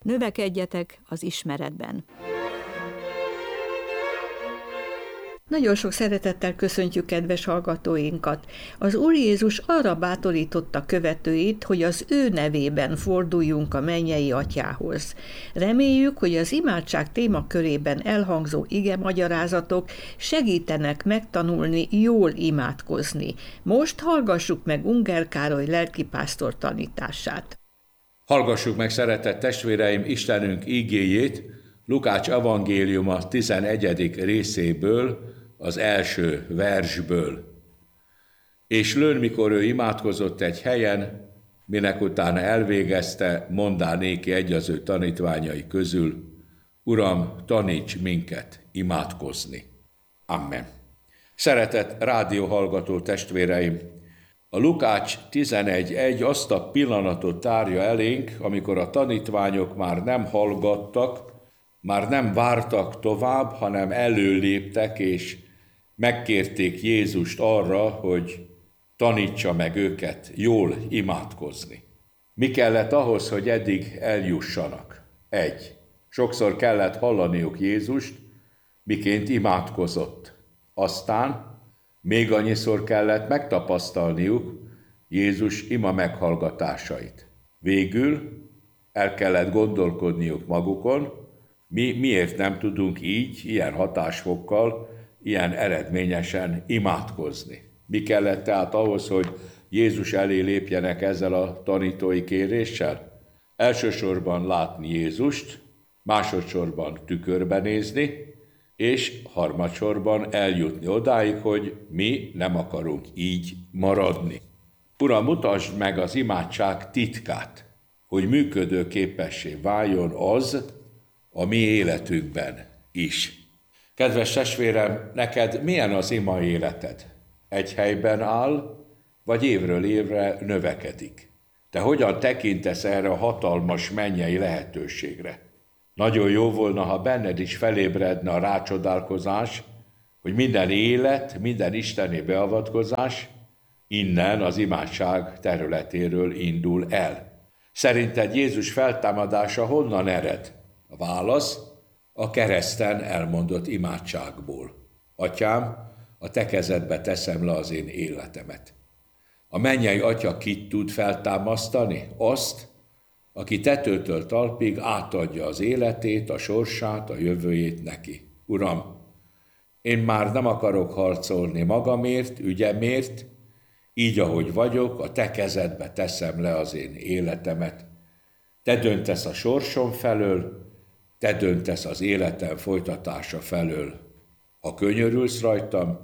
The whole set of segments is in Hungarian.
Növekedjetek az ismeretben. Nagyon sok szeretettel köszöntjük kedves hallgatóinkat. Az Úr Jézus arra bátorította követőit, hogy az ő nevében forduljunk a mennyei Atyához. Reméljük, hogy az imádság témakörében elhangzó igemagyarázatok segítenek megtanulni jól imádkozni. Most hallgassuk meg Unger Károly lelkipásztor tanítását. Hallgassuk meg, szeretett testvéreim, Istenünk ígéjét, Lukács evangéliuma 11. részéből, az első versből. És lőn, mikor ő imádkozott egy helyen, minek utána elvégezte, mondá néki egy az ő tanítványai közül: Uram, taníts minket imádkozni. Amen. Szeretett rádióhallgató testvéreim, a Lukács 11.1 azt a pillanatot tárja elénk, amikor a tanítványok már nem hallgattak, már nem vártak tovább, hanem előléptek és megkérték Jézust arra, hogy tanítsa meg őket jól imádkozni. Mi kellett ahhoz, hogy eddig eljussanak? 1. Sokszor kellett hallaniuk Jézust, miként imádkozott. Aztán még annyiszor kellett megtapasztalniuk Jézus ima meghallgatásait. Végül el kellett gondolkodniuk magukon, mi miért nem tudunk így, ilyen hatásfokkal, ilyen eredményesen imádkozni. Mi kellett tehát ahhoz, hogy Jézus elé lépjenek ezzel a tanítói kéréssel? Elsősorban látni Jézust, másodszorban tükörbe nézni, és harmadsorban eljutni odáig, hogy mi nem akarunk így maradni. Uram, mutasd meg az imádság titkát, hogy működőképessé váljon az a mi életünkben is. Kedves testvérem, neked milyen az ima életed? Egy helyben áll, vagy évről évre növekedik? Te hogyan tekintesz erre a hatalmas mennyei lehetőségre? Nagyon jó volna, ha benned is felébredne a rácsodálkozás, hogy minden élet, minden isteni beavatkozás innen az imádság területéről indul el. Szerinted Jézus feltámadása honnan ered? A válasz: a kereszten elmondott imádságból. Atyám, a te kezedbe teszem le az én életemet. A mennyei Atya kit tud feltámasztani? Azt, aki tetőtől talpig átadja az életét, a sorsát, a jövőjét neki. Uram, én már nem akarok harcolni magamért, ügyemért, így ahogy vagyok, a te kezedbe teszem le az én életemet. Te döntesz a sorsom felől, te döntesz az életem folytatása felől. Ha könyörülsz rajtam,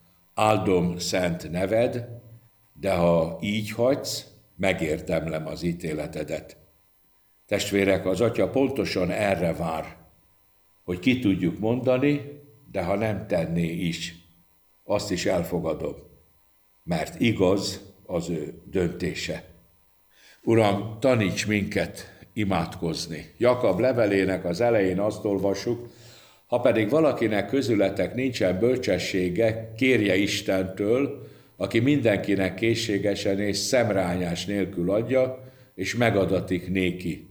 áldom szent neved, de ha így hagysz, megérdemlem az ítéletedet. Testvérek, az Atya pontosan erre vár, hogy ki tudjuk mondani, de ha nem tenné is, azt is elfogadom, mert igaz az ő döntése. Uram, taníts minket imádkozni. Jakab levelének az elején azt olvassuk: ha pedig valakinek közületek nincsen bölcsessége, kérje Istentől, aki mindenkinek készségesen és szemrányás nélkül adja, és megadatik néki.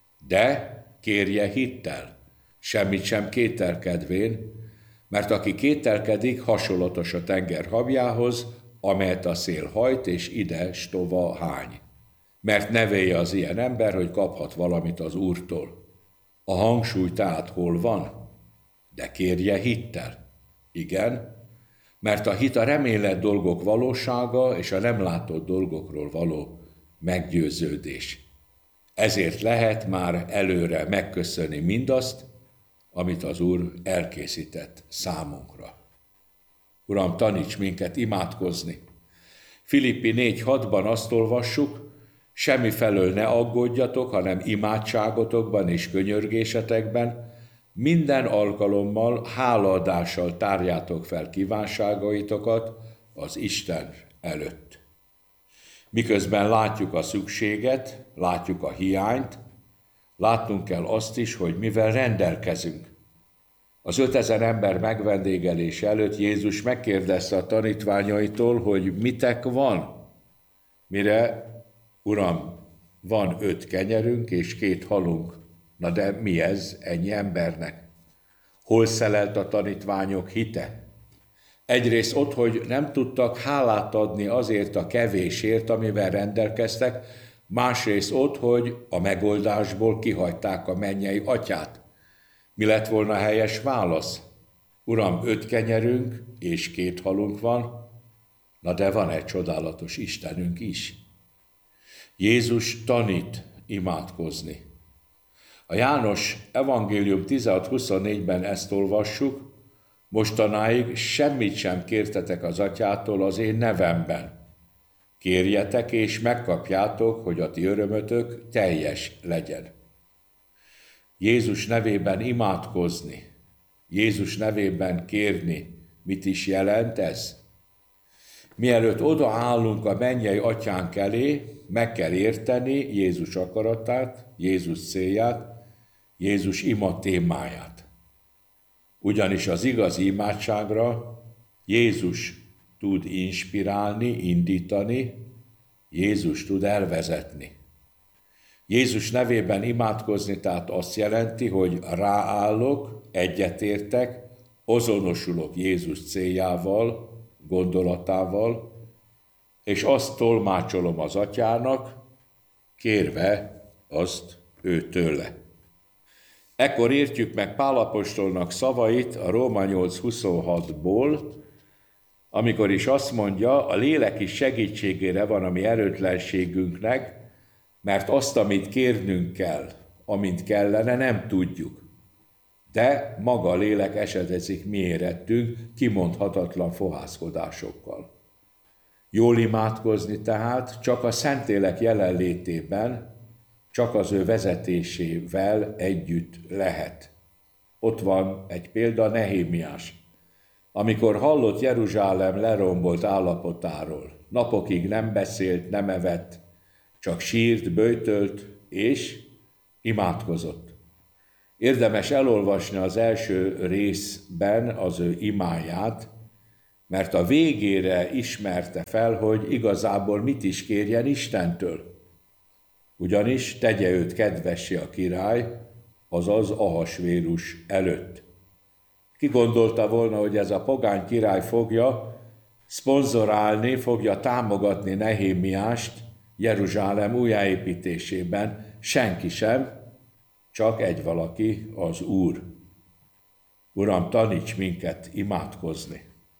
De kérje hittel, semmit sem kételkedvén, mert aki kételkedik, hasonlatos a tenger habjához, amelyet a szél hajt, és ide-stova hány. Mert ne vélje az ilyen ember, hogy kaphat valamit az Úrtól. A hangsúly tehát hol van? De kérje hittel. Igen, mert a hit a remélet dolgok valósága, és a nem látott dolgokról való meggyőződés. Ezért lehet már előre megköszönni mindazt, amit az Úr elkészített számunkra. Uram, taníts minket imádkozni. Filippi 4.6-ban azt olvassuk: semmifelől ne aggódjatok, hanem imádságotokban és könyörgésetekben minden alkalommal hálaadással tárjátok fel kívánságaitokat az Isten előtt. Miközben látjuk a szükséget, látjuk a hiányt, látnunk kell azt is, hogy mivel rendelkezünk. Az 5000 ember megvendégelése előtt Jézus megkérdezte a tanítványaitól, hogy mitek van. Mire: Uram, van 5 kenyerünk és 2 halunk, Na de mi ez ennyi embernek? Hol szelelt a tanítványok hite? Egyrészt ott, hogy nem tudtak hálát adni azért a kevésért, amivel rendelkeztek, másrészt ott, hogy a megoldásból kihagyták a mennyei atyát. Mi lett volna a helyes válasz? Uram, 5 kenyerünk és 2 halunk van, na de van egy csodálatos Istenünk is. Jézus tanít imádkozni. A János evangélium 16-24-ben ezt olvassuk, mostanáig semmit sem kértetek az atyától az én nevemben. Kérjetek és megkapjátok, hogy a ti örömötök teljes legyen. Jézus nevében imádkozni, Jézus nevében kérni, mit is jelent ez? Mielőtt odaállunk a mennyei atyánk elé, meg kell érteni Jézus akaratát, Jézus célját, Jézus ima témáját. Ugyanis az igazi imádságra Jézus tud inspirálni, indítani, Jézus tud elvezetni. Jézus nevében imádkozni tehát azt jelenti, hogy ráállok, egyetértek, azonosulok Jézus céljával, gondolatával, és azt tolmácsolom az atyának, kérve azt ő tőle. Ekkor értjük meg Pál apostolnak szavait a Róma 8:26-ból, amikor is azt mondja, a lélek is segítségére van a mi erőtlenségünknek, mert azt, amit kérnünk kell, amint kellene, nem tudjuk. De maga a lélek esetezik mi érettünk kimondhatatlan fohászkodásokkal. Jól imádkozni tehát csak a Szentlélek jelenlétében, csak az ő vezetésével együtt lehet. Ott van egy példa, Nehémiás. Amikor hallott Jeruzsálem lerombolt állapotáról, napokig nem beszélt, nem evett, csak sírt, böjtölt és imádkozott. Érdemes elolvasni az első részben az ő imáját, mert a végére ismerte fel, hogy igazából mit is kérjen Istentől. Ugyanis tegye őt kedvessé a király, azaz Ahasvérus előtt. Ki gondolta volna, hogy ez a pogány király fogja szponzorálni, fogja támogatni Nehémiást Jeruzsálem újjáépítésében? Senki sem, csak egy valaki, az Úr. Uram, taníts minket imádkozni.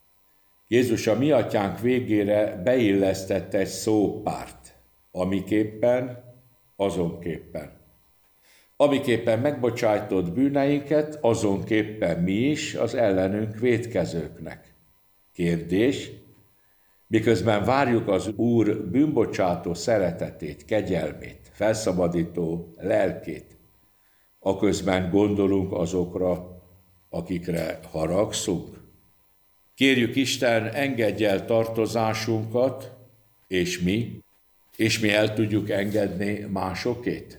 Jézus a mi atyánk végére beillesztette egy szópárt, amiképpen, azonképpen. Amiképpen megbocsájtott bűneinket, azonképpen mi is az ellenünk vétkezőknek. Kérdés, miközben várjuk az Úr bűnbocsátó szeretetét, kegyelmét, felszabadító lelkét, aközben gondolunk azokra, akikre haragszunk. Kérjük Isten, engedj el tartozásunkat, és mi el tudjuk engedni másokét.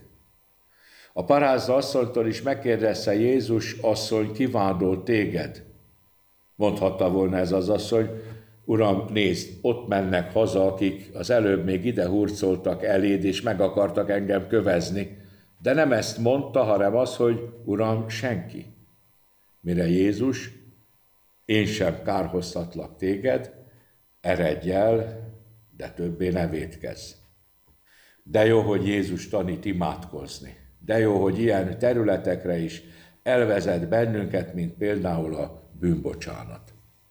A parázna asszonytól is megkérdezte Jézus, asszony, ki vádol téged? Mondhatta volna ez az asszony, Uram, nézd, ott mennek haza, akik az előbb még ide hurcoltak eléd, és meg akartak engem kövezni. De nem ezt mondta, hanem az, hogy Uram, senki. Mire Jézus, én sem kárhoztatlak téged, eredj el, de többé ne vétkezz. De jó, hogy Jézus tanít imádkozni. De jó, hogy ilyen területekre is elvezet bennünket, mint például a bűnbocsánat.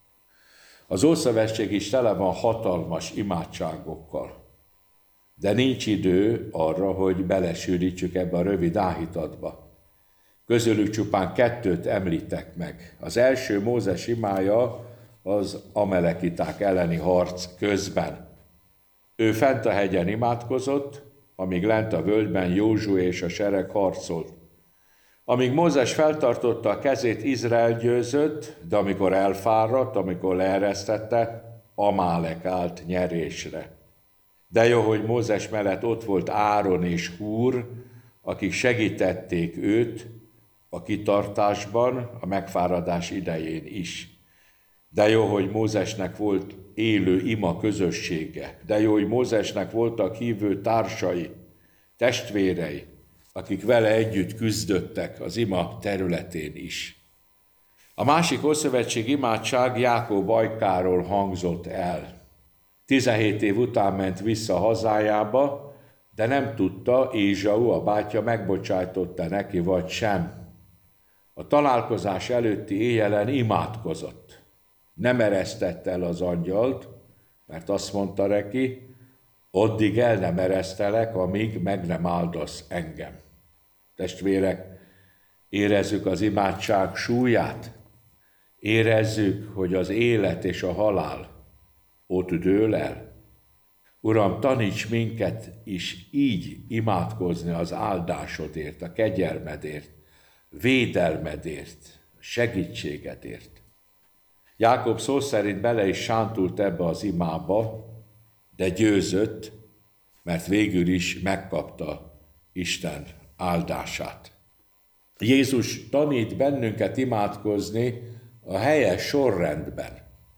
Az Ószövetség is tele van hatalmas imádságokkal, de nincs idő arra, hogy belesűrítsük ebbe a rövid áhítatba. Közülük csupán 2 említek meg. Az első Mózes imája az amelekiták elleni harc közben. Ő fent a hegyen imádkozott, amíg lent a völgyben Józsué és a sereg harcolt. Amíg Mózes feltartotta a kezét, Izrael győzött, de amikor elfáradt, amikor leeresztette, Amálek állt nyerésre. De jó, hogy Mózes mellett ott volt Áron és Húr, akik segítették őt a kitartásban, a megfáradás idején is. De jó, hogy Mózesnek volt élő ima közössége. De jó, hogy Mózesnek voltak hívő társai, testvérei, akik vele együtt küzdöttek az ima területén is. A másik ószövetség imádság Jákob ajkáról hangzott el. 17 év után ment vissza hazájába, de nem tudta, Ézsau, a bátyja megbocsájtotta neki, vagy sem. A találkozás előtti éjjelen imádkozott. Nem eresztette el az angyalt, mert azt mondta neki, addig el nem eresztelek, amíg meg nem áldasz engem. Testvérek, érezzük az imádság súlyát, érezzük, hogy az élet és a halál ott dől el. Uram, taníts minket is így imádkozni az áldásodért, a kegyelmedért, védelmedért, segítségedért. Jákob szó szerint bele is sántult ebbe az imába, de győzött, mert végül is megkapta Isten áldását. Jézus tanít bennünket imádkozni a helyes sorrendben.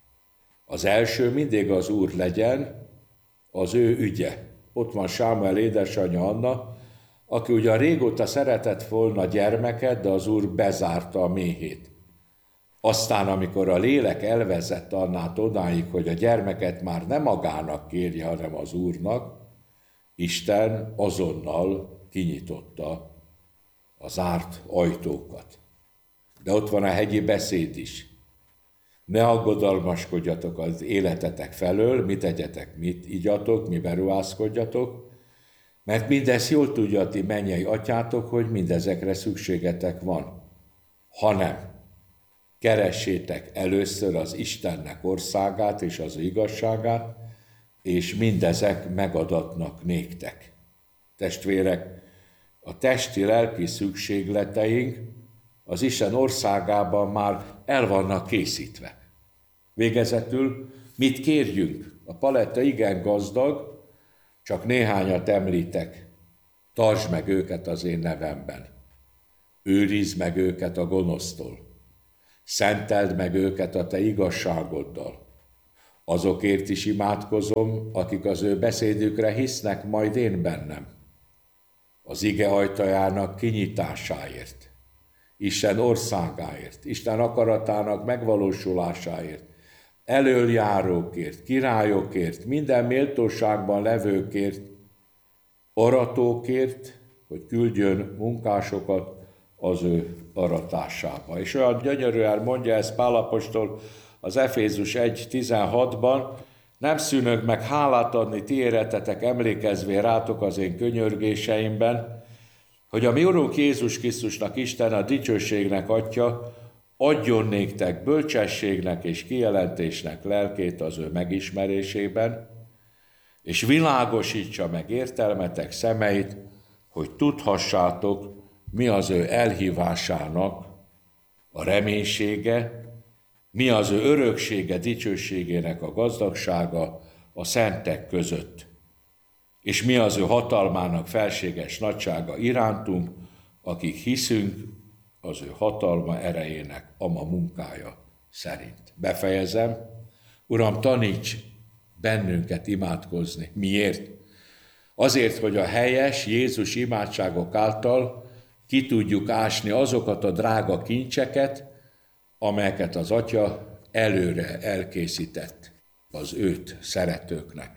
Az első mindig az Úr legyen, az ő ügye. Ott van Sámuel édesanyja Anna, aki ugyan régóta szeretett volna gyermeket, de az Úr bezárta a méhét. Aztán, amikor a lélek elvezett Annát odáig, hogy a gyermeket már nem magának kérje, hanem az Úrnak, Isten azonnal kinyitotta a zárt ajtókat. De ott van a hegyi beszéd is. Ne aggodalmaskodjatok az életetek felől, mit tegyetek, mit igyatok, miben ruházkodjatok, mert mindezt jól tudja a ti mennyei atyátok, hogy mindezekre szükségetek van. Hanem keressétek először az Istennek országát és az igazságát, és mindezek megadatnak néktek. Testvérek, a testi-lelki szükségleteink az Isten országában már el vannak készítve. Végezetül mit kérjünk? A paletta igen gazdag, csak néhányat említek. Tartsd meg őket az én nevemben. Őrizd meg őket a gonosztól. Szenteld meg őket a te igazságoddal. Azokért is imádkozom, akik az ő beszédükre hisznek majd én bennem. Az ige ajtajának kinyitásáért, Isten országáért, Isten akaratának megvalósulásáért, elöljárókért, királyokért, minden méltóságban levőkért, aratókért, hogy küldjön munkásokat az ő aratásába. És olyan gyönyörűen mondja ezt Pál apostol az Efézus 1.16-ban, nem szűnök meg hálát adni ti éretetek, emlékezvén rátok az én könyörgéseimben, hogy a mi Urunk Jézus Krisztusnak Isten, a dicsőségnek Atya, adjon néktek bölcsességnek és kijelentésnek lelkét az ő megismerésében, és világosítsa meg értelmetek szemeit, hogy tudhassátok, mi az ő elhívásának a reménysége, mi az ő öröksége, dicsőségének a gazdagsága a szentek között, és mi az ő hatalmának felséges nagysága irántunk, akik hiszünk az ő hatalma erejének ama munkája szerint. Befejezem. Uram, taníts bennünket imádkozni. Miért? Azért, hogy a helyes Jézus imádságok által ki tudjuk ásni azokat a drága kincseket, amelyeket az Atya előre elkészített az őt szeretőknek.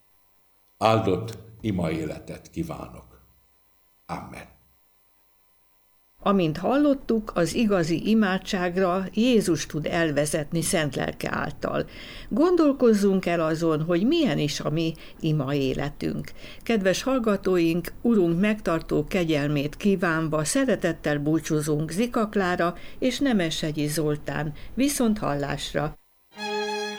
Áldott ima életet kívánok. Amen. Amint hallottuk, az igazi imádságra Jézus tud elvezetni szent lelke által. Gondolkozzunk el azon, hogy milyen is a mi ima életünk. Kedves hallgatóink, Urunk megtartó kegyelmét kívánva szeretettel búcsúzunk Zika Klára és Nemeshegyi Zoltán. Viszont hallásra!